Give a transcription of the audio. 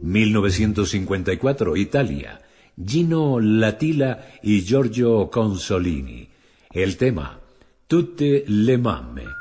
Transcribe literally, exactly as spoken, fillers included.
mil novecientos cincuenta y cuatro, Italia. Gino Latilla y Giorgio Consolini. El tema, Tutte le mamme.